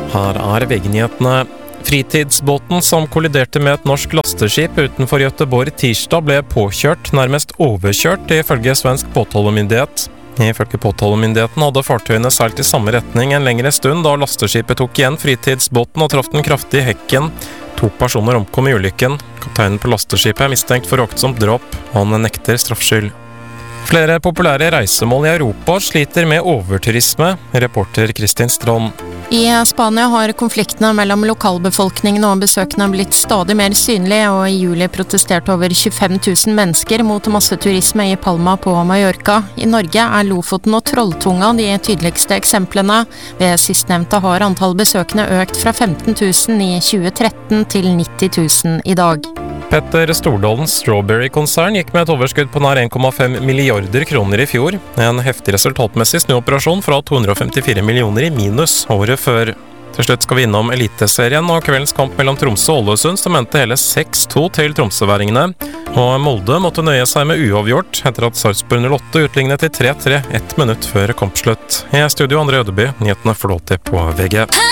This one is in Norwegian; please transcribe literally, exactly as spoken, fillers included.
Her er V G-nyhetene. Fritidsbåten som kolliderte med et norsk lasteskip utenfor Göteborg tirsdag ble påkjørt, nærmest overkjørt, ifølge svensk påtalemyndighet. Ifølge påtalemyndigheten hadde fartøyene seilt i samme retning en lengre stund da lasteskipet tok igjen fritidsbåten og traff den kraftig i hekken. To personer omkom i ulykken. Kapteinen på lasteskipet er mistenkt for aktsomt drap. Han nekter straffskyld. Flere populære reisemål i Europa sliter med overturisme, reporter Kristin Strand. I Spania har konfliktene mellom lokalbefolkningen og besøkende blitt stadig mer synlige, og i juli protesterte over tjuefem tusen mennesker mot masseturisme i Palma på Mallorca. I Norge er Lofoten og Trolltunga de tydeligste eksemplene. Ved sistnevnte har antall besøkende økt fra femten tusen i tjue tretten til nitti tusen i dag. Petter Stordalens Strawberry-konsern gikk med et overskudd på nær en komma fem milliarder kroner i fjor. En heftig resultatmessig snuoperasjon fra to hundre og femtifire millioner i minus året før. Til slutt skal vi innom Eliteserien og kveldens kamp mellom Tromsø og Ålesund, som endte hele seks to til tromsøværingene. Og Molde måtte nøye seg med uavgjort etter at Sarpsborg null åtte utlignet til tre tre ett minutt før kampslutt. I studio André Ødeby, nyhetene får du alltid på V G.